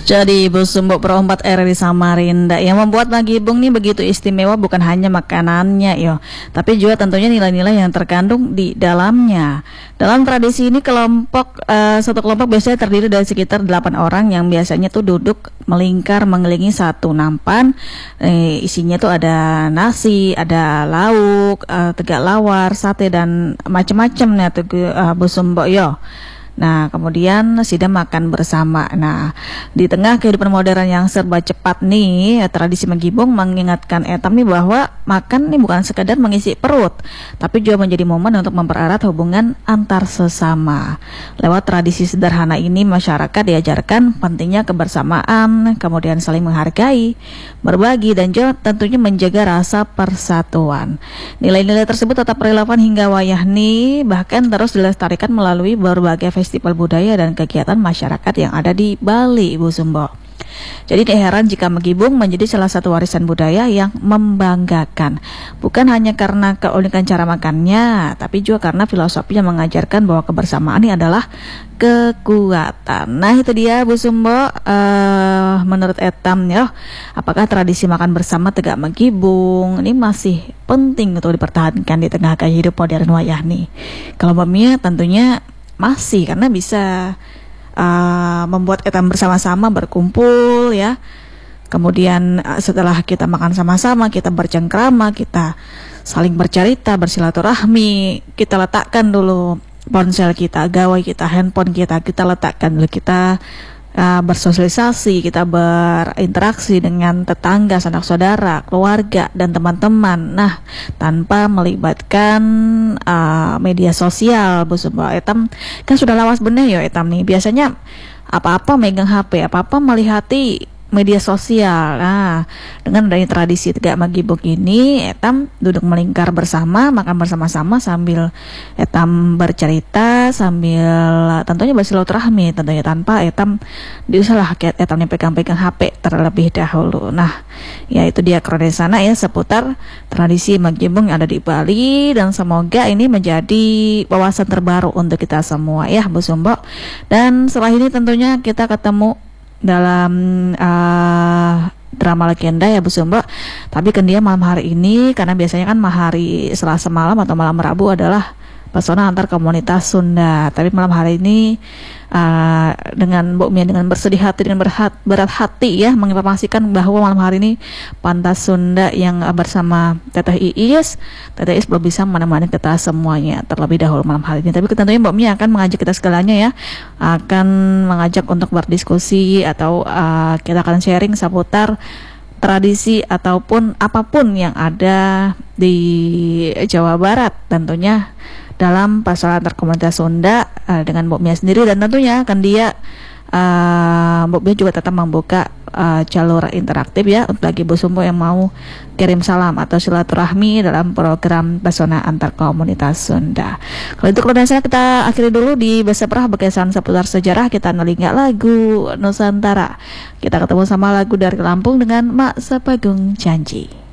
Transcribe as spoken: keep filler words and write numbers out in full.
Jadi Bu Sumbok Perempat R di Samarinda yang membuat Magibung nih begitu istimewa bukan hanya makanannya yo, tapi juga tentunya nilai-nilai yang terkandung di dalamnya. Dalam tradisi ini kelompok uh, satu kelompok biasanya terdiri dari sekitar delapan orang yang biasanya tuh duduk melingkar mengelilingi satu nampan. Eh, isinya tuh ada nasi, ada lauk, uh, tegak lawar, sate dan macam-macam nih tuh uh, Bu Sumbok yo. Nah, kemudian sidang makan bersama. Nah, di tengah kehidupan modern yang serba cepat nih, tradisi Magibung mengingatkan etam nih bahwa makan nih bukan sekadar mengisi perut, tapi juga menjadi momen untuk mempererat hubungan antar sesama. Lewat tradisi sederhana ini, masyarakat diajarkan pentingnya kebersamaan, kemudian saling menghargai, berbagi, dan juga tentunya menjaga rasa persatuan. Nilai-nilai tersebut tetap relevan hingga wayah nih, bahkan terus dilestarikan melalui berbagai festival festival budaya dan kegiatan masyarakat yang ada di Bali, Bu Sumbok. Jadi tidak heran jika Magibung menjadi salah satu warisan budaya yang membanggakan. Bukan hanya karena keunikan cara makannya, tapi juga karena filosofinya mengajarkan bahwa kebersamaan ini adalah kekuatan. Nah itu dia Bu Sumbok, uh, menurut etam ya, apakah tradisi makan bersama tegak Magibung ini masih penting untuk dipertahankan di tengah gaya hidup modern wayah nih? Kalau Mbak tentunya masih, karena bisa uh, membuat etam bersama-sama berkumpul ya. Kemudian uh, setelah kita makan sama-sama, kita bercengkrama, kita saling bercerita, bersilaturahmi, kita letakkan dulu ponsel kita, gawai kita, handphone kita, kita letakkan dulu, kita uh, bersosialisasi, kita berinteraksi dengan tetangga, sanak saudara, keluarga, dan teman-teman. Nah, tanpa melibatkan uh, media sosial, Bu Sumbok. Etam kan sudah lawas bener ya etam nih. Biasanya apa-apa megang H P, apa-apa melihati media sosial. Nah, dengan adanya tradisi tegak Magibung ini, etam duduk melingkar bersama, makan bersama-sama sambil etam bercerita, sambil tentunya bersilaturahmi, tentunya tanpa etam diusahalah etam pegang-pegang H P terlebih dahulu. Nah, ya itu dia keren sana ya seputar tradisi Magibung yang ada di Bali, dan semoga ini menjadi wawasan terbaru untuk kita semua ya Bu Sumbok. Dan setelah ini tentunya kita ketemu dalam uh, drama legenda ya Bu Sumbok. Tapi kan dia malam hari ini, karena biasanya kan hari Selasa malam atau malam Rabu adalah pesona antar komunitas Sunda. Tapi malam hari ini uh, dengan Mbok Mia dengan bersedih hati, dengan berhat, berat hati ya, menginformasikan bahwa malam hari ini Pantas Sunda yang uh, bersama Teteh Iis, Teteh Iis belum bisa menemani kita semuanya terlebih dahulu malam hari ini. Tapi tentunya Mbok Mia akan mengajak kita segalanya ya, akan mengajak untuk berdiskusi atau uh, kita akan sharing seputar tradisi ataupun apapun yang ada di Jawa Barat, tentunya dalam pasaran antar komunitas Sunda uh, dengan Mbok Mia sendiri. Dan tentunya akan dia uh, Mbok Mia juga tetap membuka uh, jalur interaktif ya untuk bagi Bu Sumbok yang mau kirim salam atau silaturahmi dalam program pesona antar komunitas Sunda. Kalau itu kemudian saya kita akhiri dulu di Beseprah berkesan seputar sejarah. Kita nelinga lagu Nusantara. Kita ketemu sama lagu dari Lampung dengan Mak Sepagung Janji.